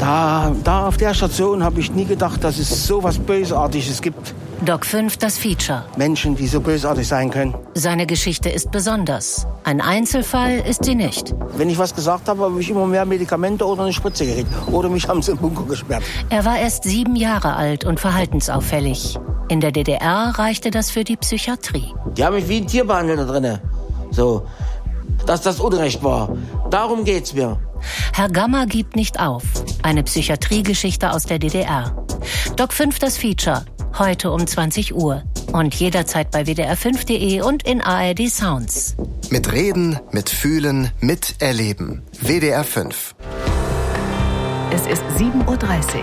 Ja, da auf der Station habe ich nie gedacht, dass es so was Bösartiges gibt. Doc 5, das Feature. Menschen, die so bösartig sein können. Seine Geschichte ist besonders. Ein Einzelfall ist sie nicht. Wenn ich was gesagt habe ich immer mehr Medikamente oder eine Spritze gekriegt. Oder mich haben sie im Bunker gesperrt. Er war erst 7 Jahre alt und verhaltensauffällig. In der DDR reichte das für die Psychiatrie. Die haben mich wie ein Tier behandelt da drinnen. So, dass das Unrecht war. Darum geht's mir. Herr Gammer gibt nicht auf. Eine Psychiatriegeschichte aus der DDR. Doc 5, das Feature. Heute um 20 Uhr. Und jederzeit bei wdr5.de und in ARD Sounds. Mit Reden, mit Fühlen, mit Erleben. WDR 5. Es ist 7:30 Uhr.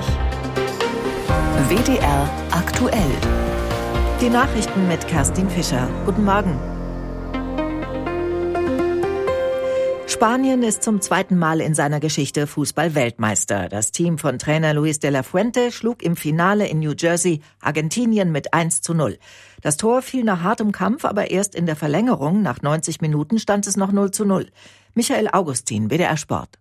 WDR aktuell. Die Nachrichten mit Kerstin Fischer. Guten Morgen. Spanien ist zum 2. Mal in seiner Geschichte Fußball-Weltmeister. Das Team von Trainer Luis de la Fuente schlug im Finale in New Jersey Argentinien mit 1:0. Das Tor fiel nach hartem Kampf, aber erst in der Verlängerung. Nach 90 Minuten stand es noch 0:0. Michael Augustin, WDR Sport.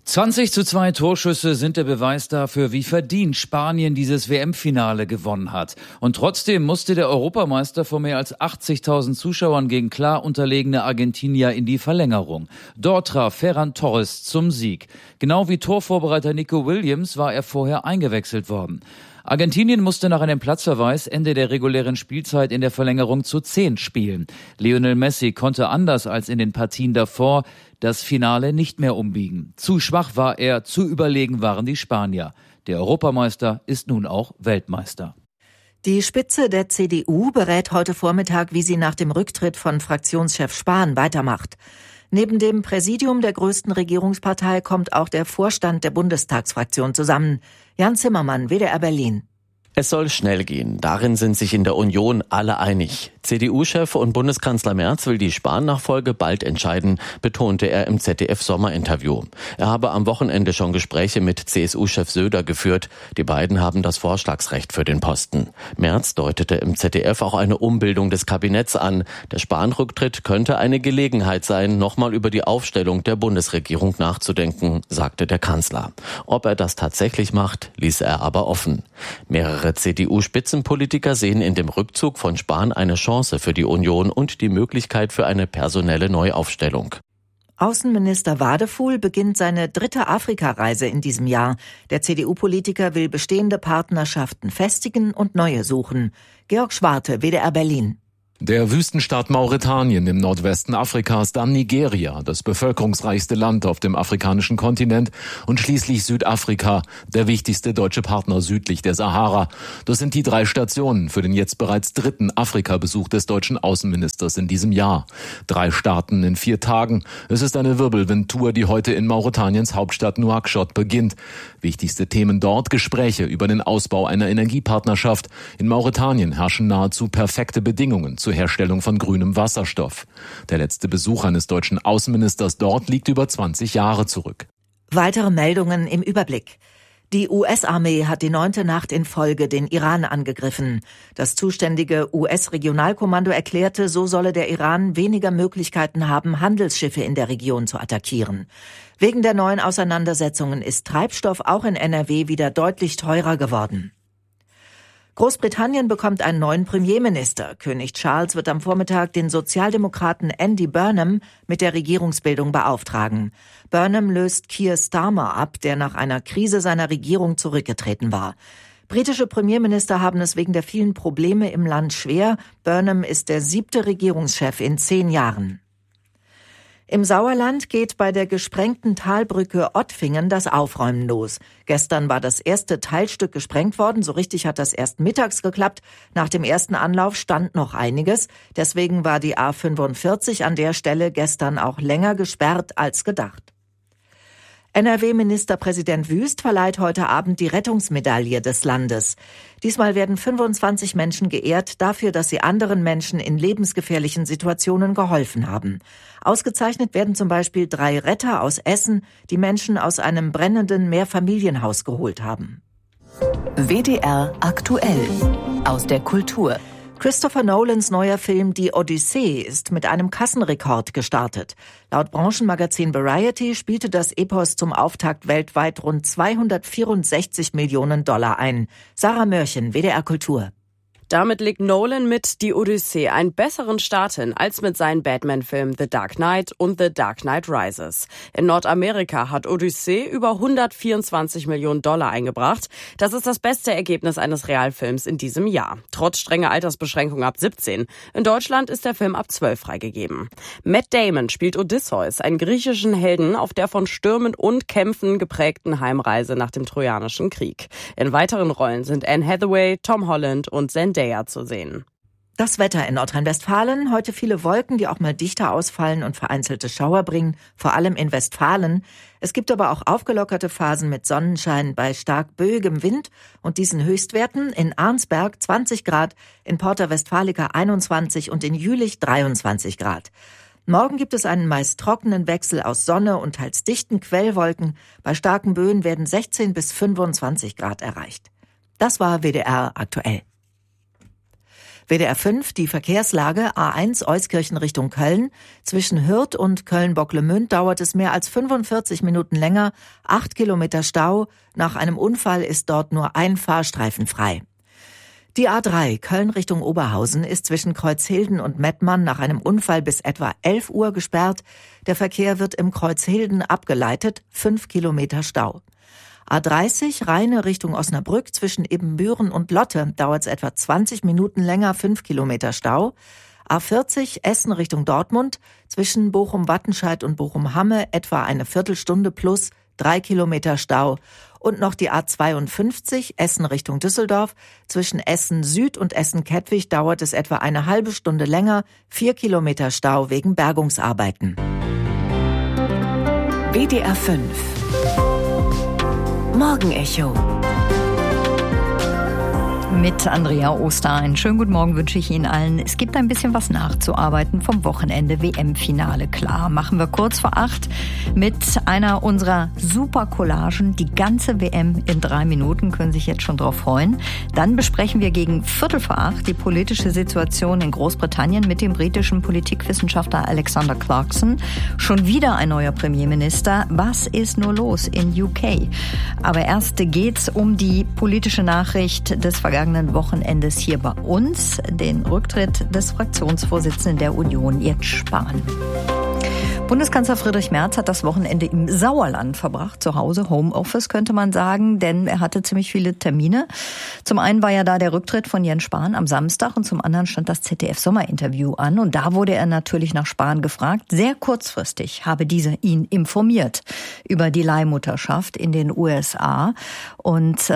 20:2 Torschüsse sind der Beweis dafür, wie verdient Spanien dieses WM-Finale gewonnen hat. Und trotzdem musste der Europameister vor mehr als 80.000 Zuschauern gegen klar unterlegene Argentinier in die Verlängerung. Dort traf Ferran Torres zum Sieg. Genau wie Torvorbereiter Nico Williams war er vorher eingewechselt worden. Argentinien musste nach einem Platzverweis Ende der regulären Spielzeit in der Verlängerung zu 10 spielen. Lionel Messi konnte anders als in den Partien davor das Finale nicht mehr umbiegen. Zu schwach war er, zu überlegen waren die Spanier. Der Europameister ist nun auch Weltmeister. Die Spitze der CDU berät heute Vormittag, wie sie nach dem Rücktritt von Fraktionschef Spahn weitermacht. Neben dem Präsidium der größten Regierungspartei kommt auch der Vorstand der Bundestagsfraktion zusammen. Jan Zimmermann, WDR Berlin. Es soll schnell gehen. Darin sind sich in der Union alle einig. CDU-Chef und Bundeskanzler Merz will die Spahn-Nachfolge bald entscheiden, betonte er im ZDF-Sommerinterview. Er habe am Wochenende schon Gespräche mit CSU-Chef Söder geführt. Die beiden haben das Vorschlagsrecht für den Posten. Merz deutete im ZDF auch eine Umbildung des Kabinetts an. Der Spahn-Rücktritt könnte eine Gelegenheit sein, nochmal über die Aufstellung der Bundesregierung nachzudenken, sagte der Kanzler. Ob er das tatsächlich macht, ließ er aber offen. Mehrere CDU-Spitzenpolitiker sehen in dem Rückzug von Spahn eine Chance für die Union und die Möglichkeit für eine personelle Neuaufstellung. Außenminister Wadefuhl beginnt seine 3. Afrikareise in diesem Jahr. Der CDU-Politiker will bestehende Partnerschaften festigen und neue suchen. Georg Schwarte, WDR Berlin. Der Wüstenstaat Mauretanien im Nordwesten Afrikas, dann Nigeria, das bevölkerungsreichste Land auf dem afrikanischen Kontinent, und schließlich Südafrika, der wichtigste deutsche Partner südlich der Sahara. Das sind die 3 Stationen für den jetzt bereits 3. Afrika-Besuch des deutschen Außenministers in diesem Jahr. 3 Staaten in 4 Tagen. Es ist eine Wirbelwindtour, die heute in Mauretaniens Hauptstadt Nouakchott beginnt. Wichtigste Themen dort: Gespräche über den Ausbau einer Energiepartnerschaft. In Mauretanien herrschen nahezu perfekte Bedingungen zur Herstellung von grünem Wasserstoff. Der letzte Besuch eines deutschen Außenministers dort liegt über 20 Jahre zurück. Weitere Meldungen im Überblick. Die US-Armee hat die 9. Nacht in Folge den Iran angegriffen. Das zuständige US-Regionalkommando erklärte, so solle der Iran weniger Möglichkeiten haben, Handelsschiffe in der Region zu attackieren. Wegen der neuen Auseinandersetzungen ist Treibstoff auch in NRW wieder deutlich teurer geworden. Großbritannien bekommt einen neuen Premierminister. König Charles wird am Vormittag den Sozialdemokraten Andy Burnham mit der Regierungsbildung beauftragen. Burnham löst Keir Starmer ab, der nach einer Krise seiner Regierung zurückgetreten war. Britische Premierminister haben es wegen der vielen Probleme im Land schwer. Burnham ist der 7. Regierungschef in 10 Jahren. Im Sauerland geht bei der gesprengten Talbrücke Ottfingen das Aufräumen los. Gestern war das erste Teilstück gesprengt worden. So richtig hat das erst mittags geklappt. Nach dem ersten Anlauf stand noch einiges. Deswegen war die A45 an der Stelle gestern auch länger gesperrt als gedacht. NRW-Ministerpräsident Wüst verleiht heute Abend die Rettungsmedaille des Landes. Diesmal werden 25 Menschen geehrt dafür, dass sie anderen Menschen in lebensgefährlichen Situationen geholfen haben. Ausgezeichnet werden zum Beispiel 3 Retter aus Essen, die Menschen aus einem brennenden Mehrfamilienhaus geholt haben. WDR aktuell aus der Kultur. Christopher Nolans neuer Film Die Odyssee ist mit einem Kassenrekord gestartet. Laut Branchenmagazin Variety spielte das Epos zum Auftakt weltweit rund 264 Millionen Dollar ein. Sarah Mörchen, WDR Kultur. Damit legt Nolan mit Die Odyssee einen besseren Start hin als mit seinen Batman-Filmen The Dark Knight und The Dark Knight Rises. In Nordamerika hat Odyssee über 124 Millionen Dollar eingebracht. Das ist das beste Ergebnis eines Realfilms in diesem Jahr. Trotz strenger Altersbeschränkung ab 17. In Deutschland ist der Film ab 12 freigegeben. Matt Damon spielt Odysseus, einen griechischen Helden auf der von Stürmen und Kämpfen geprägten Heimreise nach dem Trojanischen Krieg. In weiteren Rollen sind Anne Hathaway, Tom Holland und Zendaya zu sehen. Das Wetter in Nordrhein-Westfalen. Heute viele Wolken, die auch mal dichter ausfallen und vereinzelte Schauer bringen, vor allem in Westfalen. Es gibt aber auch aufgelockerte Phasen mit Sonnenschein bei stark böigem Wind und diesen Höchstwerten in Arnsberg 20 Grad, in Porta Westfalica 21 und in Jülich 23 Grad. Morgen gibt es einen meist trockenen Wechsel aus Sonne und teils dichten Quellwolken. Bei starken Böen werden 16 bis 25 Grad erreicht. Das war WDR aktuell. WDR 5, die Verkehrslage, A1 Euskirchen Richtung Köln. Zwischen Hürth und Köln-Bocklemünd dauert es mehr als 45 Minuten länger, 8 Kilometer Stau. Nach einem Unfall ist dort nur ein Fahrstreifen frei. Die A3 Köln Richtung Oberhausen ist zwischen Kreuzhilden und Mettmann nach einem Unfall bis etwa 11 Uhr gesperrt. Der Verkehr wird im Kreuzhilden abgeleitet, 5 Kilometer Stau. A30 Rheine Richtung Osnabrück zwischen Ibbenbüren und Lotte dauert es etwa 20 Minuten länger, 5 Kilometer Stau. A40 Essen Richtung Dortmund zwischen Bochum-Wattenscheid und Bochum-Hamme etwa eine Viertelstunde plus 3 Kilometer Stau. Und noch die A52 Essen Richtung Düsseldorf zwischen Essen Süd und Essen-Kettwig dauert es etwa eine halbe Stunde länger, 4 Kilometer Stau wegen Bergungsarbeiten. WDR 5 Morgenecho. Mit Andrea Oster. Einen schönen guten Morgen wünsche ich Ihnen allen. Es gibt ein bisschen was nachzuarbeiten vom Wochenende WM-Finale. Klar, machen wir kurz vor 8 mit einer unserer Super-Collagen. Die ganze WM in 3 Minuten, können sich jetzt schon drauf freuen. Dann besprechen wir gegen 7:45 die politische Situation in Großbritannien mit dem britischen Politikwissenschaftler Alexander Clarkson. Schon wieder ein neuer Premierminister. Was ist nur los in UK? Aber erst geht's um die politische Nachricht des vergangenen Wochenendes hier bei uns, den Rücktritt des Fraktionsvorsitzenden der Union, Jens Spahn. Bundeskanzler Friedrich Merz hat das Wochenende im Sauerland verbracht, zu Hause, Homeoffice könnte man sagen, denn er hatte ziemlich viele Termine. Zum einen war ja da der Rücktritt von Jens Spahn am Samstag und zum anderen stand das ZDF-Sommerinterview an und da wurde er natürlich nach Spahn gefragt. Sehr kurzfristig habe dieser ihn informiert über die Leihmutterschaft in den USA und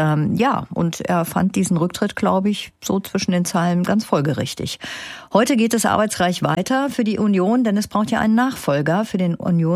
und er fand diesen Rücktritt, glaube ich, so zwischen den Zeilen ganz folgerichtig. Heute geht es arbeitsreich weiter für die Union, denn es braucht ja einen Nachfolger für den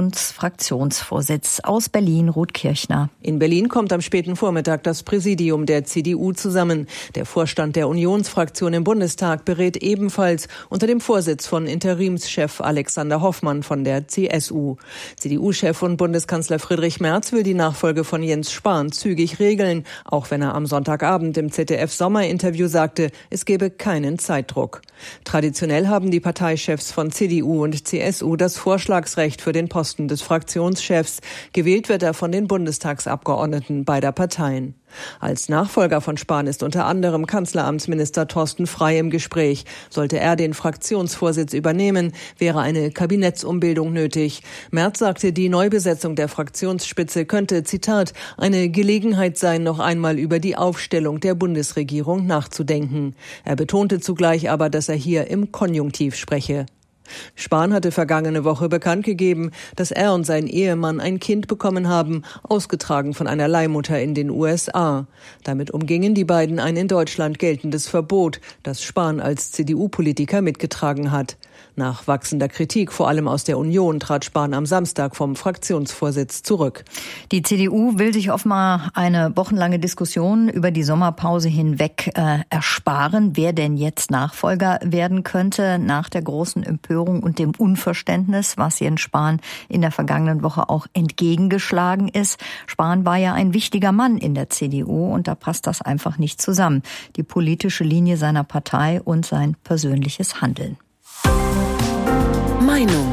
Unionsfraktionsvorsitz. Aus Berlin, Ruth Kirchner. In Berlin kommt am späten Vormittag das Präsidium der CDU zusammen. Der Vorstand der Unionsfraktion im Bundestag berät ebenfalls unter dem Vorsitz von Interimschef Alexander Hoffmann von der CSU. CDU-Chef und Bundeskanzler Friedrich Merz will die Nachfolge von Jens Spahn zügig regeln, auch wenn er am Sonntagabend im ZDF-Sommerinterview sagte, es gebe keinen Zeitdruck. Traditionell haben die Parteichefs von CDU und CSU das Vorschlagsrecht für den Posten des Fraktionschefs. Gewählt wird er von den Bundestagsabgeordneten beider Parteien. Als Nachfolger von Spahn ist unter anderem Kanzleramtsminister Thorsten Frey im Gespräch. Sollte er den Fraktionsvorsitz übernehmen, wäre eine Kabinettsumbildung nötig. Merz sagte, die Neubesetzung der Fraktionsspitze könnte, Zitat, eine Gelegenheit sein, noch einmal über die Aufstellung der Bundesregierung nachzudenken. Er betonte zugleich aber, dass er hier im Konjunktiv spreche. Spahn hatte vergangene Woche bekannt gegeben, dass er und sein Ehemann ein Kind bekommen haben, ausgetragen von einer Leihmutter in den USA. Damit umgingen die beiden ein in Deutschland geltendes Verbot, das Spahn als CDU-Politiker mitgetragen hat. Nach wachsender Kritik, vor allem aus der Union, trat Spahn am Samstag vom Fraktionsvorsitz zurück. Die CDU will sich offenbar eine wochenlange Diskussion über die Sommerpause hinweg ersparen, wer denn jetzt Nachfolger werden könnte, nach der großen Empörung und dem Unverständnis, was Jens Spahn in der vergangenen Woche auch entgegengeschlagen ist. Spahn war ja ein wichtiger Mann in der CDU und da passt das einfach nicht zusammen. Die politische Linie seiner Partei und sein persönliches Handeln. Meinung.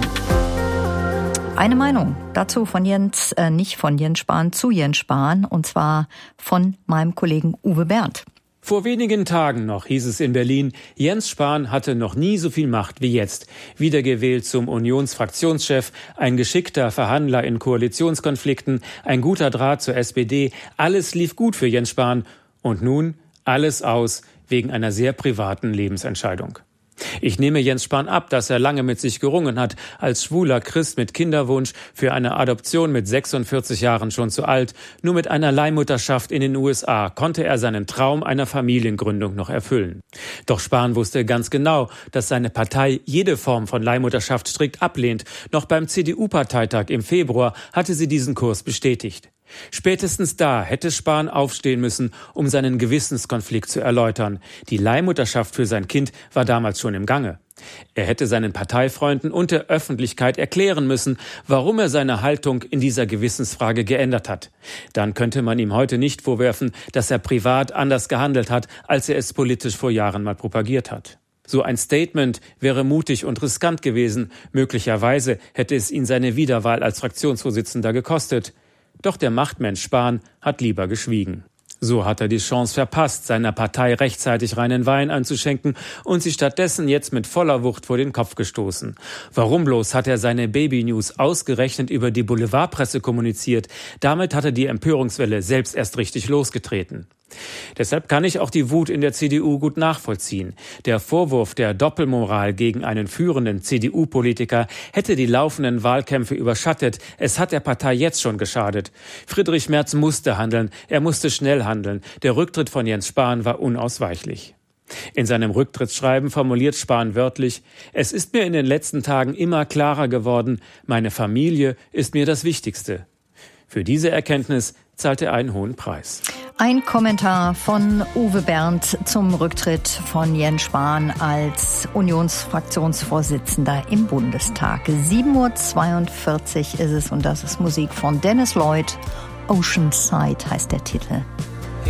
Eine Meinung dazu von nicht von Jens Spahn zu Jens Spahn, und zwar von meinem Kollegen Uwe Bernd. Vor wenigen Tagen noch hieß es in Berlin, Jens Spahn hatte noch nie so viel Macht wie jetzt. Wiedergewählt zum Unionsfraktionschef, ein geschickter Verhandler in Koalitionskonflikten, ein guter Draht zur SPD. Alles lief gut für Jens Spahn. Und nun alles aus wegen einer sehr privaten Lebensentscheidung. Ich nehme Jens Spahn ab, dass er lange mit sich gerungen hat, als schwuler Christ mit Kinderwunsch, für eine Adoption mit 46 Jahren schon zu alt. Nur mit einer Leihmutterschaft in den USA konnte er seinen Traum einer Familiengründung noch erfüllen. Doch Spahn wusste ganz genau, dass seine Partei jede Form von Leihmutterschaft strikt ablehnt. Noch beim CDU-Parteitag im Februar hatte sie diesen Kurs bestätigt. Spätestens da hätte Spahn aufstehen müssen, um seinen Gewissenskonflikt zu erläutern. Die Leihmutterschaft für sein Kind war damals schon im Gange. Er hätte seinen Parteifreunden und der Öffentlichkeit erklären müssen, warum er seine Haltung in dieser Gewissensfrage geändert hat. Dann könnte man ihm heute nicht vorwerfen, dass er privat anders gehandelt hat, als er es politisch vor Jahren mal propagiert hat. So ein Statement wäre mutig und riskant gewesen. Möglicherweise hätte es ihn seine Wiederwahl als Fraktionsvorsitzender gekostet. Doch der Machtmensch Spahn hat lieber geschwiegen. So hat er die Chance verpasst, seiner Partei rechtzeitig reinen Wein einzuschenken und sie stattdessen jetzt mit voller Wucht vor den Kopf gestoßen. Warum bloß hat er seine Baby-News ausgerechnet über die Boulevardpresse kommuniziert? Damit hat er die Empörungswelle selbst erst richtig losgetreten. Deshalb kann ich auch die Wut in der CDU gut nachvollziehen. Der Vorwurf der Doppelmoral gegen einen führenden CDU-Politiker hätte die laufenden Wahlkämpfe überschattet. Es hat der Partei jetzt schon geschadet. Friedrich Merz musste handeln, er musste schnell handeln. Der Rücktritt von Jens Spahn war unausweichlich. In seinem Rücktrittsschreiben formuliert Spahn wörtlich: Es ist mir in den letzten Tagen immer klarer geworden, meine Familie ist mir das Wichtigste. Für diese Erkenntnis zahlt er einen hohen Preis. Ein Kommentar von Uwe Bernd zum Rücktritt von Jens Spahn als Unionsfraktionsvorsitzender im Bundestag. 7:42 Uhr ist es und das ist Musik von Dennis Lloyd. Oceanside heißt der Titel.